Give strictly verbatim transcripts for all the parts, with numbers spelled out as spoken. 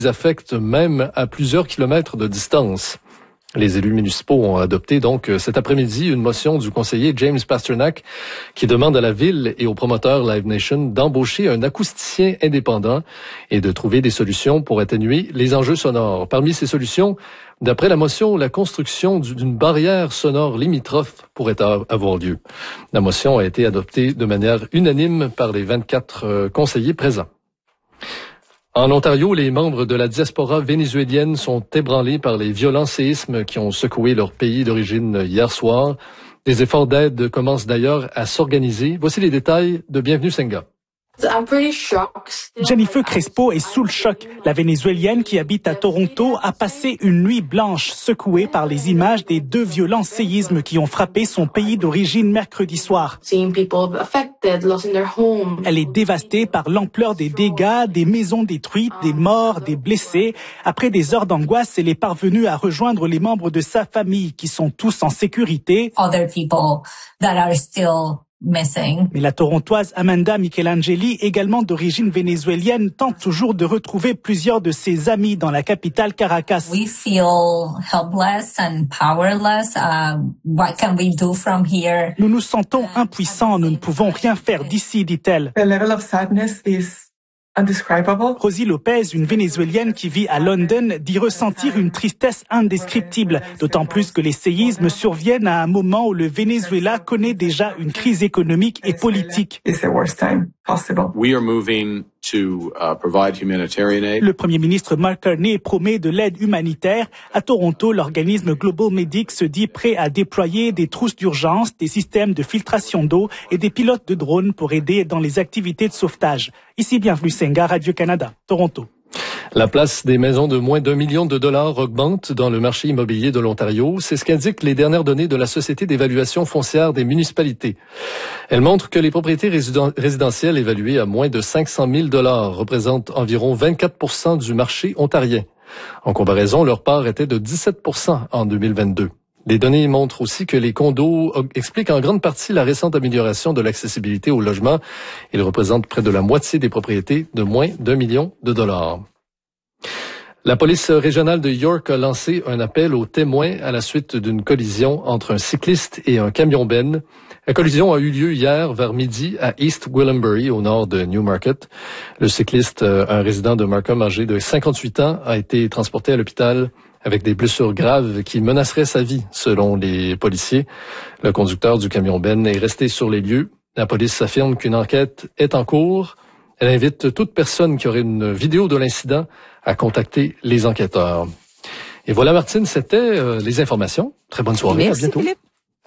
affectent même à plusieurs kilomètres de distance. Les élus municipaux ont adopté donc cet après-midi une motion du conseiller James Pasternak qui demande à la ville et au promoteur Live Nation d'embaucher un acousticien indépendant et de trouver des solutions pour atténuer les enjeux sonores. Parmi ces solutions, d'après la motion, la construction d'une barrière sonore limitrophe pourrait avoir lieu. La motion a été adoptée de manière unanime par les vingt-quatre conseillers présents. En Ontario, les membres de la diaspora vénézuélienne sont ébranlés par les violents séismes qui ont secoué leur pays d'origine hier soir. Des efforts d'aide commencent d'ailleurs à s'organiser. Voici les détails de Bienvenue Senga. Jennifer Crespo est sous le choc. La Vénézuélienne qui habite à Toronto a passé une nuit blanche secouée par les images des deux violents séismes qui ont frappé son pays d'origine mercredi soir. Elle est dévastée par l'ampleur des dégâts, des maisons détruites, des morts, des blessés. Après des heures d'angoisse, elle est parvenue à rejoindre les membres de sa famille qui sont tous en sécurité. Other people that are still missing. Mais la Torontoise Amanda Michelangeli, également d'origine vénézuélienne, tente toujours de retrouver plusieurs de ses amis dans la capitale Caracas. We feel helpless and powerless. Uh, what can we do from here? Nous nous sentons impuissants, nous ne pouvons rien faire d'ici, dit-elle. The level of sadness is indescribable. Rosie Lopez, une Vénézuélienne qui vit à London, dit ressentir une tristesse indescriptible, d'autant plus que les séismes surviennent à un moment où le Venezuela connaît déjà une crise économique et politique. It's the worst time possible. We are moving to uh, provide humanitarian aid. Le premier ministre Mark Carney promet de l'aide humanitaire. À Toronto, l'organisme Global Medic se dit prêt à déployer des trousses d'urgence, des systèmes de filtration d'eau et des pilotes de drones pour aider dans les activités de sauvetage. Ici, Bienvenue Senga, Radio-Canada, Toronto. La place des maisons de moins d'un million de dollars augmente dans le marché immobilier de l'Ontario. C'est ce qu'indiquent les dernières données de la Société d'évaluation foncière des municipalités. Elles montrent que les propriétés résident- résidentielles évaluées à moins de cinq cent mille dollars représentent environ vingt-quatre pour cent du marché ontarien. En comparaison, leur part était de dix-sept pour cent en deux mille vingt-deux. Les données montrent aussi que les condos expliquent en grande partie la récente amélioration de l'accessibilité au logement. Ils représentent près de la moitié des propriétés de moins d'un million de dollars. La police régionale de York a lancé un appel aux témoins à la suite d'une collision entre un cycliste et un camion-benne. La collision a eu lieu hier vers midi à East Gwillimbury, au nord de Newmarket. Le cycliste, un résident de Markham âgé de cinquante-huit ans, a été transporté à l'hôpital avec des blessures graves qui menaceraient sa vie, selon les policiers. Le conducteur du camion-benne est resté sur les lieux. La police affirme qu'une enquête est en cours. Elle invite toute personne qui aurait une vidéo de l'incident à contacter les enquêteurs. Et voilà, Martine, c'était euh, les informations. Très bonne soirée. Merci, à bientôt. Philippe.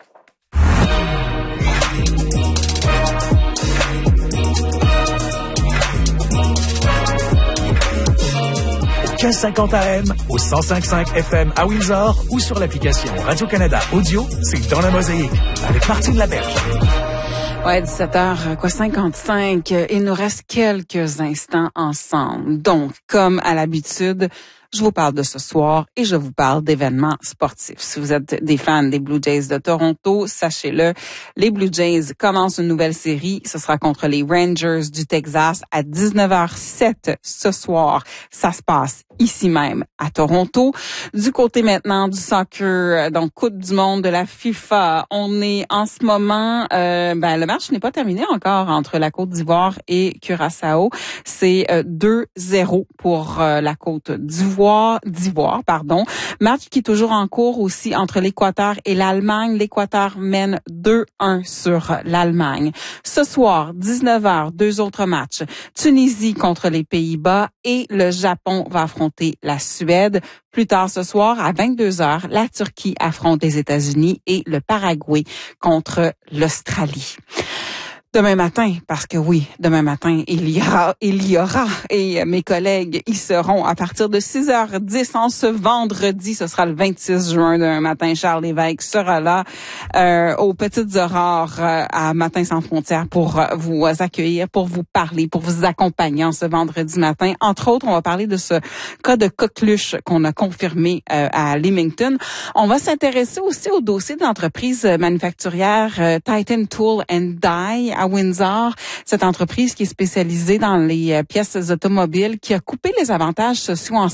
quinze cinquante A M, au cent cinq virgule cinq F M à Windsor ou sur l'application Radio-Canada Audio, c'est Dans la Mosaïque avec Martine Laberge. Ouais, dix-sept heures, quoi, cinquante-cinq. Il nous reste quelques instants ensemble. Donc, comme à l'habitude, je vous parle de ce soir et je vous parle d'événements sportifs. Si vous êtes des fans des Blue Jays de Toronto, sachez-le, les Blue Jays commencent une nouvelle série. Ce sera contre les Rangers du Texas à dix-neuf heures sept ce soir. Ça se passe ici même à Toronto. Du côté maintenant du soccer, donc Coupe du monde de la FIFA, on est en ce moment, euh, ben le match n'est pas terminé encore entre la Côte d'Ivoire et Curaçao. C'est euh, deux zéro pour euh, la Côte d'Ivoire. d'Ivoire, pardon. Match qui est toujours en cours aussi entre l'Équateur et l'Allemagne. L'Équateur mène deux un sur l'Allemagne. Ce soir, dix-neuf heures, deux autres matchs. Tunisie contre les Pays-Bas et le Japon va affronter la Suède. Plus tard ce soir, à vingt-deux heures, la Turquie affronte les États-Unis et le Paraguay contre l'Australie. Demain matin, parce que oui, demain matin, il y aura, il y aura, et mes collègues y seront à partir de six heures dix en ce vendredi. Ce sera le vingt-six juin demain matin. Charles Lévesque sera là euh, aux Petites Aurores euh, à Matin sans frontières pour euh, vous accueillir, pour vous parler, pour vous accompagner en ce vendredi matin. Entre autres, on va parler de ce cas de coqueluche qu'on a confirmé euh, à Leamington. On va s'intéresser aussi au dossier de l'entreprise manufacturière euh, Titan Tool and Die à à Windsor. Cette entreprise qui est spécialisée dans les pièces automobiles, qui a coupé les avantages sociaux en